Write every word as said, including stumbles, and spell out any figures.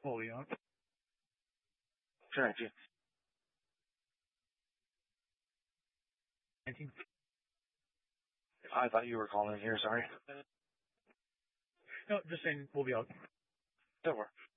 What were you on? Sure, nineteen. nineteen? I thought you were calling in here, sorry. No, just saying we'll be out. Don't worry.